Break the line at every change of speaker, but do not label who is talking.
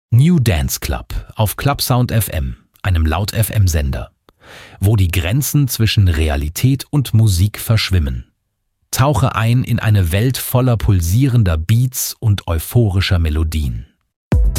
New Dance Club auf Clubsound FM, einem Laut-FM-Sender, wo die Grenzen zwischen Realität und Musik verschwimmen. Tauche ein in eine Welt voller pulsierender Beats und euphorischer Melodien.